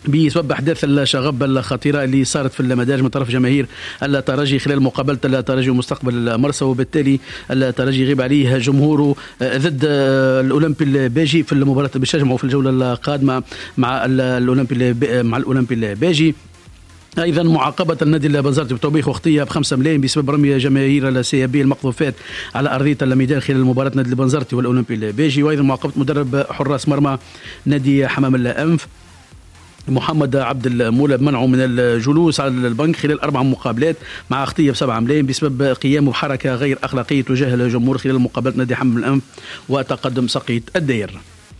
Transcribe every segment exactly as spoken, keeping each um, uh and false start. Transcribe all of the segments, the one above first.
بسبب أحداث الشغب الخطيرة اللي صارت في المدارج من طرف جماهير الترجي خلال مقابلة الترجي ومستقبل المرسى، وبالتالي الترجي يغيب عليه جمهوره ضد الأولمبي الباجي في المباراة اللي باش يجمعوا في الجولة القادمة مع الأولمبي مع الأولمبي الباجي. ايضا معاقبه النادي البنزرتي بتوبيخ وقتيه بخمسة ملايين بسبب رمي جماهير السي بي المقذوفات على ارضيه الميدان خلال مباراه نادي البنزرتي والاولمبي الباجي. وايضا معاقبه مدرب حراس مرمى نادي حمام الانف محمد عبد المولى بمنعه من الجلوس على البنك خلال أربع مقابلات مع أخطية بسبعة ملايين بسبب قيامه بحركة غير أخلاقية تجاه الجمهور خلال مقابلة نادي حمام الأنف وتقدم سقيط الدير.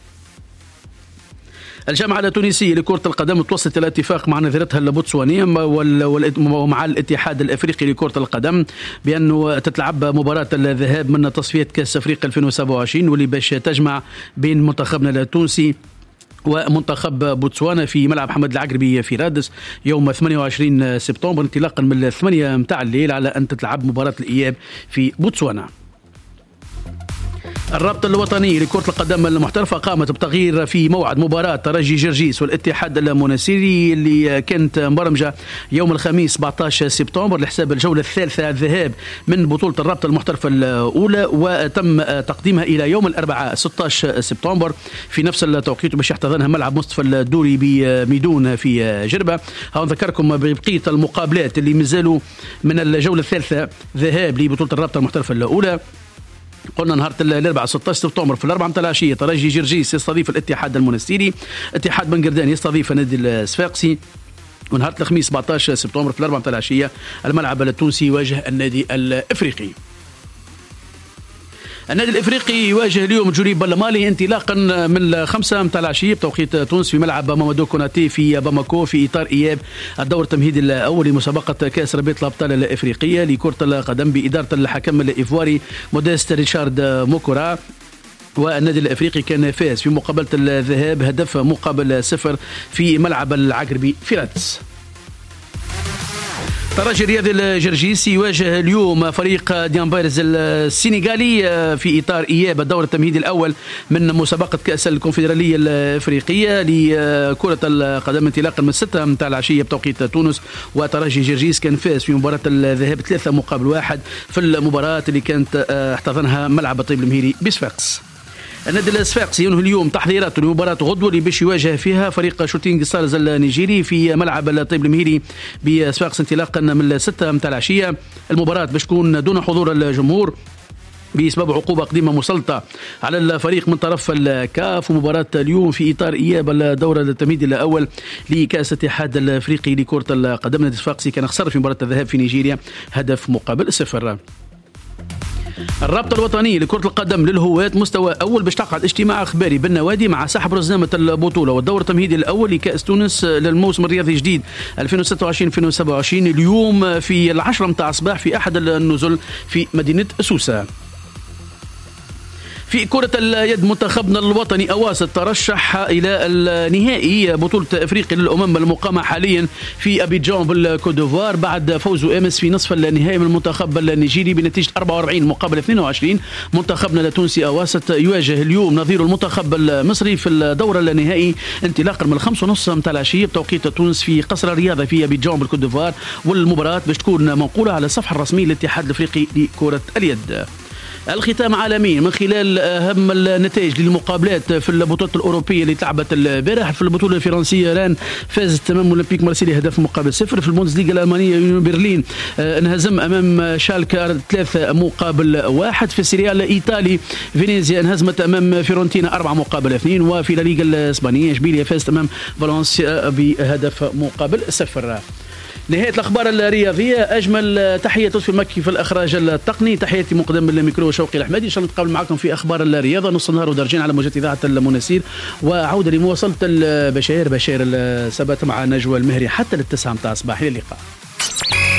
الجامعة التونسية لكرة القدم توصلت إلى اتفاق مع نظيرتها البوتسوانية ومع الاتحاد الأفريقي لكرة القدم بأنه تتلعب مباراة الذهاب من تصفيات كأس أفريقيا ألفين وسبعة وعشرين واللي باش تجمع بين منتخبنا التونسي ومنتخب بوتسوانا في ملعب حمد العقربي في رادس يوم ثمانية وعشرين سبتمبر انطلاقا من الثمانية متاع الليل على أن تتلعب مباراة الإياب في بوتسوانا. الرابطة الوطني لكرة القدم المحترفة قامت بتغيير في موعد مباراة ترجي جرجيس والاتحاد المنستيري اللي كانت مبرمجة يوم الخميس سبعة عشر سبتمبر لحساب الجولة الثالثة الذهاب من بطولة الرابطة المحترفة الأولى، وتم تقديمها إلى يوم الأربعاء ستة عشر سبتمبر في نفس التوقيت باش يحتضنها ملعب مصطفى الدوري بميدون في جربة. ها نذكركم ببقية المقابلات اللي مازالوا من الجولة الثالثة ذهاب لبطولة الرابطة المحترفة الأولى. قلنا نهار الاربعاء ستة عشر سبتمبر في الأربعة متاع العشية ترجي جرجيس يستضيف الاتحاد المنستيري، اتحاد بن قردان يستضيف النادي الصفاقسي، ونهار الخميس سبعة عشر سبتمبر في الأربعة متاع العشية الملعب التونسي يواجه النادي الافريقي. النادي الافريقي يواجه اليوم جوري بالمالي انطلاقا من الخمسة متاع العشيه بتوقيت تونس في ملعب مامادو كوناتي في باماكو في اطار اياب الدور التمهيدي الاول لمسابقه كاس رابطه الابطال الافريقيه لكره القدم باداره الحكم الايفواري موديست ريشارد موكورا. والنادي الافريقي كان فاز في مقابله الذهاب هدف مقابل صفر في ملعب العقربي في رادس. ترجي الرياضي الجرجيسي يواجه اليوم فريق ديانبايرز السنغالي في إطار إياب الدور التمهيدي الأول من مسابقة كأس الكونفدرالية الأفريقية لكرة القدم انطلاقا من ستة متاع العشية بتوقيت تونس. وترجي جرجيس كان فاز في مباراة الذهاب ثلاثة مقابل واحد في المباراة اللي كانت احتضنها ملعب الطيب المهيري بصفاقس. النادي الصفاقسي ينهي اليوم تحضيراته لمباراة غدوة اللي باش يواجه فيها فريق شوتينغ ستارز النيجيري في ملعب الطيب المهيري بصفاقس انطلاقا من الستة متاع العشية. المباراة باش تكون دون حضور الجمهور بسبب عقوبة قديمة مسلطة على الفريق من طرف الكاف. ومباراة اليوم في إطار إياب الدورة التمهيدي الأول لكأس الاتحاد الأفريقي لكرة القدم. النادي الصفاقسي كان خسر في مباراة الذهاب في نيجيريا هدف مقابل صفر. الرابطة الوطنية لكرة القدم للهواة مستوى أول باش تعقد اجتماع إخباري بالنوادي مع سحب رزنامة البطولة والدور التمهيدي الأول لكأس تونس للموسم الرياضي الجديد ألفين وستة وعشرين ألفين وسبعة وعشرين اليوم في العشرة متاع الصباح في أحد النزل في مدينة سوسة. في كرة اليد منتخبنا الوطني أواسط ترشح إلى النهائي بطولة أفريقيا للأمم المقامة حاليا في أبيجان بالكوت ديفوار بعد فوزه أمس في نصف النهائي من المنتخب النيجيري بنتيجة أربعة وأربعين مقابل اثنين وعشرين. منتخبنا التونسي أواسط يواجه اليوم نظير المنتخب المصري في الدورة النهائي انطلاقا من الخمس ونص متاع العشية بتوقيت تونس في قصر الرياضة في أبيجان بالكوت ديفوار. والمباراة باش تكون منقولة على الصفحة الرسمية للاتحاد الأفريقي لكرة اليد. الختام عالميا من خلال أهم النتائج للمقابلات في البطولة الأوروبية اللي تلعبت البارح. في البطولة الفرنسية ران فازت أمام أولمبيك مارسيليا هدف مقابل صفر. في البوندسليغا الألمانية يونيون برلين انهزم أمام شالكة ثلاثة مقابل واحد. في السيريا الإيطالي فينيزيا انهزمت أمام فيورنتينا أربعة مقابل اثنين. وفي لا ليغا الإسبانية إشبيليا فازت أمام فالنسيا بهدف مقابل صفر. نهاية الأخبار الرياضية. أجمل تحية لطفي المكي في الإخراج التقني. تحياتي مقدم من الميكرو شوقي الأحمدي. إن شاء الله نتقابل معكم في أخبار الرياضة نص النهار ودرجين على موجات إذاعة المناسير. وعودة لمواصلة البشائر بشائر السبت مع نجوى المهري حتى للتسعة متاع الصباح. إلى اللقاء.